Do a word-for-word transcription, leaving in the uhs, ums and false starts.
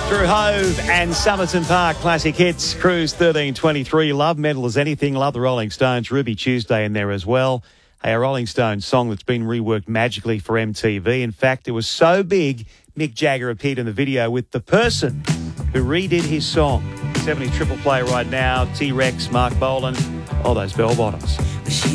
Through Hove and Somerton Park classic hits, Cruise thirteen twenty-three. Love Metal as Anything. Love the Rolling Stones. Ruby Tuesday in there as well. Hey, a Rolling Stones song that's been reworked magically for M T V. In fact, it was so big, Mick Jagger appeared in the video with the person who redid his song. seventy triple play right now. T-Rex, Mark Bolan, all those bell bottoms.